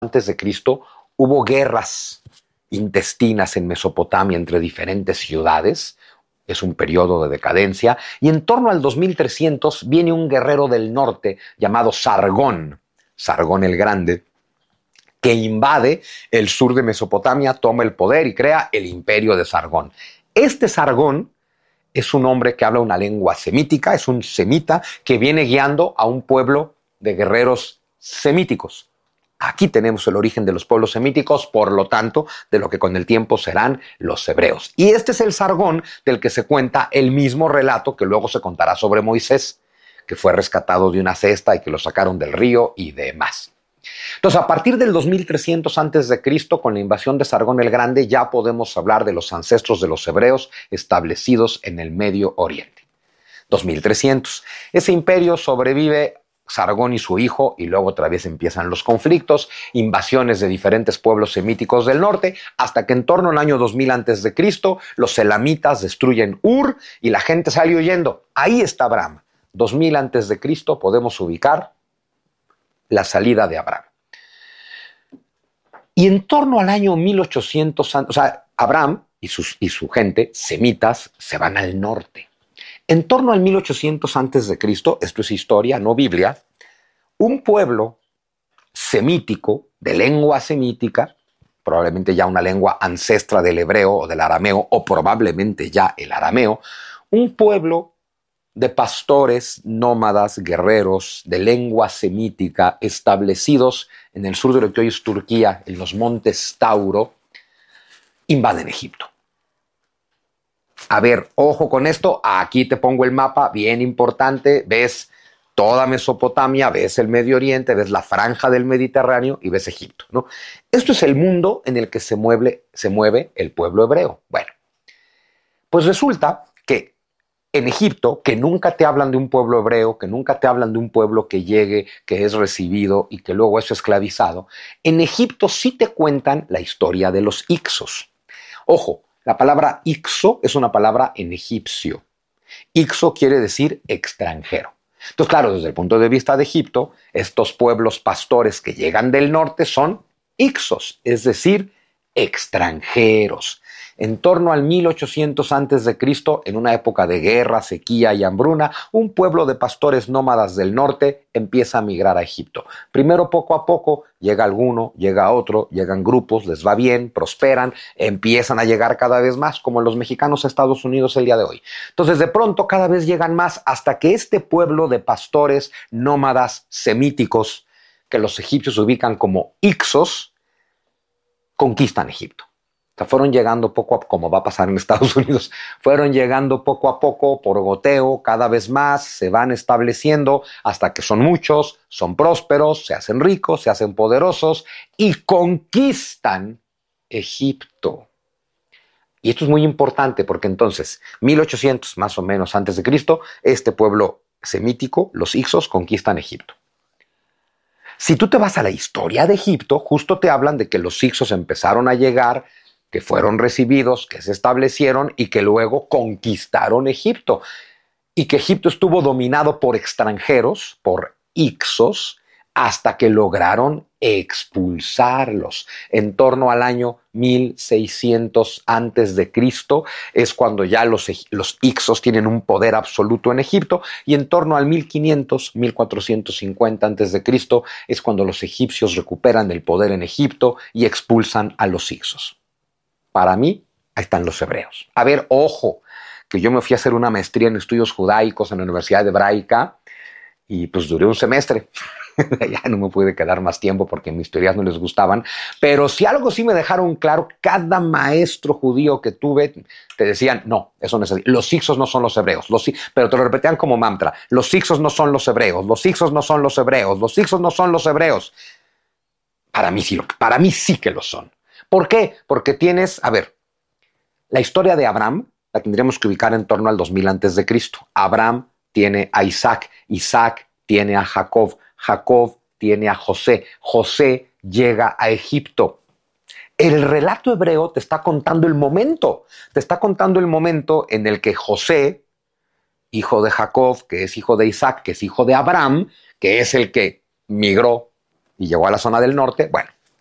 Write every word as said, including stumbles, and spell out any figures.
antes de Cristo hubo guerras intestinas en Mesopotamia entre diferentes ciudades. Es un periodo de decadencia. Y en torno al dos mil trescientos viene un guerrero del norte llamado Sargón, Sargón el Grande, que invade el sur de Mesopotamia, toma el poder y crea el imperio de Sargón. Este Sargón es un hombre que habla una lengua semítica, es un semita que viene guiando a un pueblo de guerreros semíticos. Aquí tenemos el origen de los pueblos semíticos, por lo tanto, de lo que con el tiempo serán los hebreos. Y este es el Sargón del que se cuenta el mismo relato que luego se contará sobre Moisés, que fue rescatado de una cesta y que lo sacaron del río y demás. Entonces, a partir del dos mil trescientos antes de Cristo, con la invasión de Sargón el Grande, ya podemos hablar de los ancestros de los hebreos establecidos en el Medio Oriente. dos mil trescientos. Ese imperio sobrevive Sargón y su hijo, y luego otra vez empiezan los conflictos, invasiones de diferentes pueblos semíticos del norte, hasta que en torno al año dos mil antes de Cristo, los elamitas destruyen Ur y la gente sale huyendo. Ahí está Abraham. dos mil antes de Cristo podemos ubicar la salida de Abraham. Y en torno al año mil ochocientos, o sea, Abraham y, sus, y su gente, semitas, se van al norte. En torno al mil ochocientos antes de Cristo, esto es historia, no Biblia, un pueblo semítico, de lengua semítica, probablemente ya una lengua ancestra del hebreo o del arameo, o probablemente ya el arameo, un pueblo de pastores, nómadas, guerreros, de lengua semítica, establecidos en el sur de lo que hoy es Turquía, en los montes Tauro, invaden Egipto. A ver, ojo con esto, aquí te pongo el mapa, bien importante, ves toda Mesopotamia, ves el Medio Oriente, ves la franja del Mediterráneo y ves Egipto, ¿no? Esto es el mundo en el que se mueve, se mueve el pueblo hebreo. Bueno, pues resulta que en Egipto, que nunca te hablan de un pueblo hebreo, que nunca te hablan de un pueblo que llegue, que es recibido y que luego es esclavizado, en Egipto sí te cuentan la historia de los Ixos. Ojo, la palabra Ixo es una palabra en egipcio. Ixo quiere decir extranjero. Entonces, claro, desde el punto de vista de Egipto, estos pueblos pastores que llegan del norte son Ixos, es decir, extranjeros. En torno al mil ochocientos antes de Cristo, en una época de guerra, sequía y hambruna, un pueblo de pastores nómadas del norte empieza a migrar a Egipto. Primero, poco a poco, llega alguno, llega otro, llegan grupos, les va bien, prosperan, empiezan a llegar cada vez más, como los mexicanos a Estados Unidos el día de hoy. Entonces, de pronto, cada vez llegan más hasta que este pueblo de pastores nómadas semíticos, que los egipcios ubican como Ixos, conquistan Egipto. O sea, fueron llegando poco a poco, como va a pasar en Estados Unidos, fueron llegando poco a poco, por goteo, cada vez más, se van estableciendo hasta que son muchos, son prósperos, se hacen ricos, se hacen poderosos y conquistan Egipto. Y esto es muy importante porque entonces, mil ochocientos más o menos antes de Cristo, este pueblo semítico, los Ixos, conquistan Egipto. Si tú te vas a la historia de Egipto, justo te hablan de que los Ixos empezaron a llegar, que fueron recibidos, que se establecieron y que luego conquistaron Egipto. Y que Egipto estuvo dominado por extranjeros, por Ixos, hasta que lograron expulsarlos. En torno al año mil seiscientos antes de Cristo es cuando ya los, los Ixos tienen un poder absoluto en Egipto, y en torno al mil quinientos, mil cuatrocientos cincuenta antes de Cristo es cuando los egipcios recuperan el poder en Egipto y expulsan a los Ixos. Para mí, ahí están los hebreos. A ver, ojo, que yo me fui a hacer una maestría en estudios judaicos en la Universidad Hebraica y pues duré un semestre. Ya no me pude quedar más tiempo porque mis teorías no les gustaban, pero si algo sí me dejaron claro, cada maestro judío que tuve te decían, no, eso no es así. Los Ixos no son los hebreos, los, pero te lo repetían como mantra, los Ixos no son los hebreos, los Ixos no son los hebreos, los Ixos no son los hebreos. Para mí sí, para mí sí que lo son. ¿Por qué? Porque tienes, a ver, la historia de Abraham la tendríamos que ubicar en torno al dos mil antes de Cristo. Abraham tiene a Isaac, Isaac tiene a Jacob, Jacob tiene a José, José llega a Egipto. El relato hebreo te está contando el momento, te está contando el momento en el que José, hijo de Jacob, que es hijo de Isaac, que es hijo de Abraham, que es el que migró y llegó a la zona del norte, bueno,